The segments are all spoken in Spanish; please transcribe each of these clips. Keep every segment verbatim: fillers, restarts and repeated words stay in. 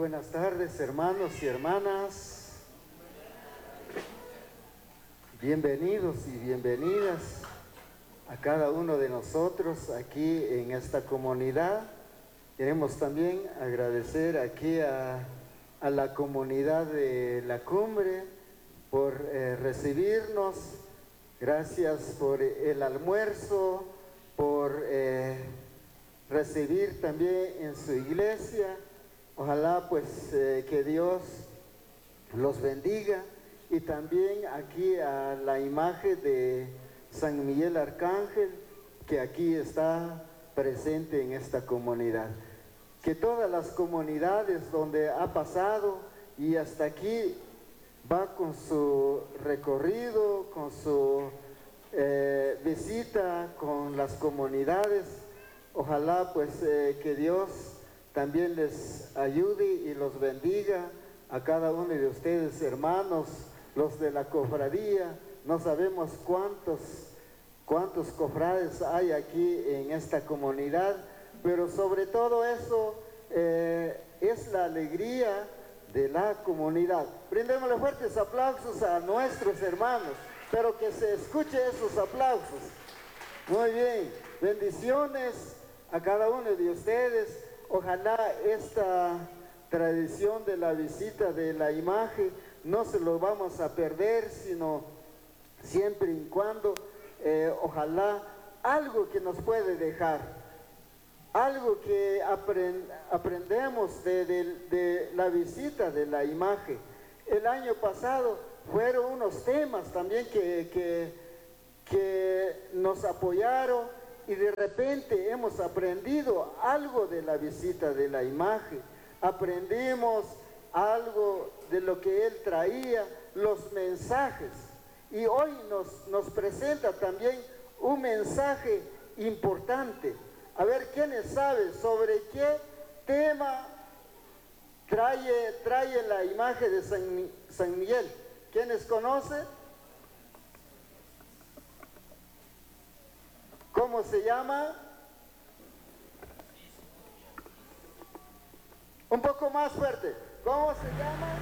Buenas tardes, hermanos y hermanas. Bienvenidos y bienvenidas a cada uno de nosotros aquí en esta comunidad. Queremos también agradecer aquí a, a la comunidad de La Cumbre por eh, recibirnos. Gracias por el almuerzo, por eh, recibir también en su iglesia. Ojalá pues eh, que Dios los bendiga. Y también aquí a la imagen de San Miguel Arcángel, que aquí está presente en esta comunidad. Que todas las comunidades donde ha pasado y hasta aquí va con su recorrido, con su eh, visita con las comunidades. Ojalá pues eh, que Dios también les ayude y los bendiga a cada uno de ustedes, hermanos, los de la cofradía. No sabemos cuántos, cuántos cofrades hay aquí en esta comunidad, pero sobre todo eso eh, es la alegría de la comunidad. Brindémosle fuertes aplausos a nuestros hermanos, pero que se escuche esos aplausos. Muy bien, bendiciones a cada uno de ustedes. Ojalá esta tradición de la visita de la imagen no se lo vamos a perder, sino siempre y cuando, eh, ojalá, algo que nos puede dejar, algo que aprend, aprendemos de, de, de la visita de la imagen. El año pasado fueron unos temas también que, que, que nos apoyaron, y de repente hemos aprendido algo de la visita de la imagen. Aprendimos algo de lo que él traía, los mensajes. Y hoy nos, nos presenta también un mensaje importante. A ver, ¿quiénes saben sobre qué tema trae, trae la imagen de San, San Miguel? ¿Quiénes conocen? ¿Cómo se llama? Un poco más fuerte. ¿Cómo se llama?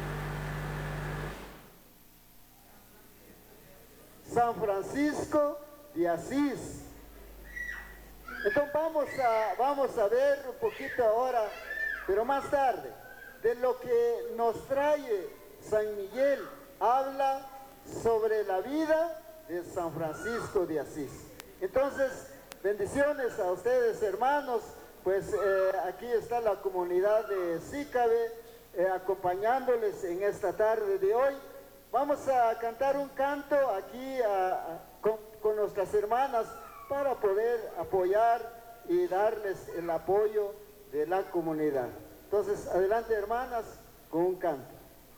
San Francisco de Asís. Entonces vamos a, vamos a ver un poquito ahora, pero más tarde, de lo que nos trae San Miguel. Habla sobre la vida de San Francisco de Asís. Entonces, bendiciones a ustedes, hermanos. Pues eh, aquí está la comunidad de Sícabe eh, acompañándoles en esta tarde de hoy. Vamos a cantar un canto aquí a, a, con, con nuestras hermanas para poder apoyar y darles el apoyo de la comunidad. Entonces, adelante, hermanas, con un canto.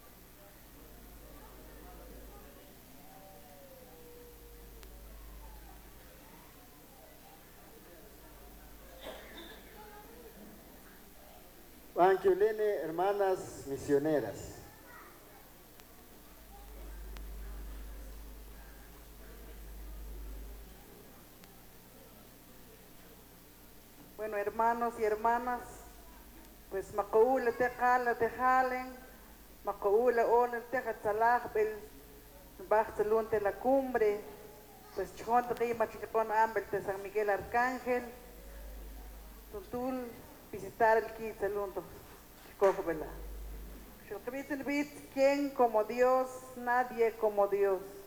Anquiolene, hermanas misioneras. Bueno, hermanos y hermanas, pues macoula te jala te jalen, macoula ona te jatalaj bel bajtalunte la cumbre, pues chon te machicon ambel te San Miguel Arcángel, tuntul visitar el Quintalunto, ¿quién como Dios? Nadie como Dios.